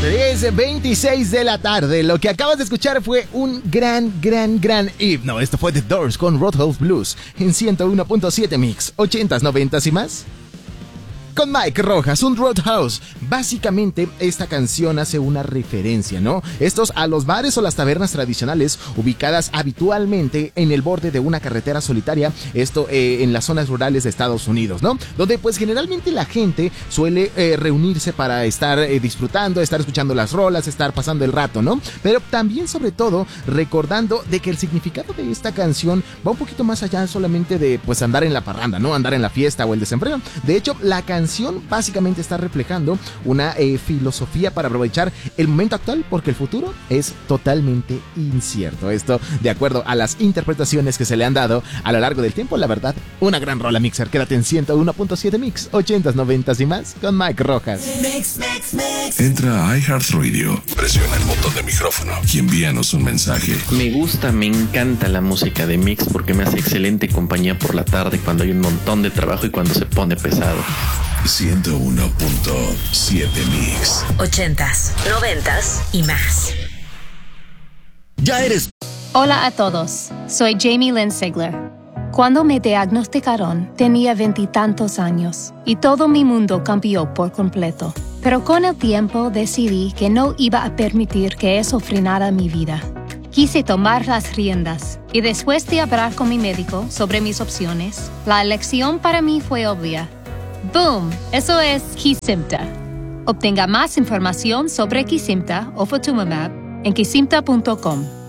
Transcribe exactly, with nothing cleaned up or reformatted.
tres veintiséis de la tarde. Lo que acabas de escuchar fue un gran, gran, gran himno. Esto fue The Doors con Roadhouse Blues en ciento uno punto siete Mix, ochentas, noventas y más. Con Mike Rojas, un Roadhouse. Básicamente, esta canción hace una referencia, ¿no? Estos a los bares o las tabernas tradicionales ubicadas habitualmente en el borde de una carretera solitaria, esto eh, en las zonas rurales de Estados Unidos, ¿no? Donde pues generalmente la gente suele eh, reunirse para estar eh, disfrutando, estar escuchando las rolas, estar pasando el rato, ¿no? Pero también, sobre todo, recordando de que el significado de esta canción va un poquito más allá solamente de pues andar en la parranda, ¿no? Andar en la fiesta o el desempleo. De hecho, la canción básicamente está reflejando una eh, filosofía para aprovechar el momento actual, porque el futuro es totalmente incierto. Esto de acuerdo a las interpretaciones que se le han dado a lo largo del tiempo. La verdad, una gran rola, Mixer. Quédate en ciento uno punto siete Mix, ochentas, noventas y más con Mike Rojas. Mix, mix, mix. Entra a iHeartRadio, presiona el botón de micrófono y envíanos un mensaje. Me gusta, me encanta la música de Mix porque me hace excelente compañía por la tarde cuando hay un montón de trabajo y cuando se pone pesado. ciento uno punto siete Mix. Ochentas, noventas y más. Ya eres. Hola a todos, soy Jamie Lynn Sigler. Cuando me diagnosticaron, tenía veintitantos años y todo mi mundo cambió por completo. Pero con el tiempo decidí que no iba a permitir que eso frenara mi vida. Quise tomar las riendas y después de hablar con mi médico sobre mis opciones, la elección para mí fue obvia. ¡Boom! Eso es Kesimpta. Obtenga más información sobre Kesimpta o Ofatumumab en kesimpta punto com.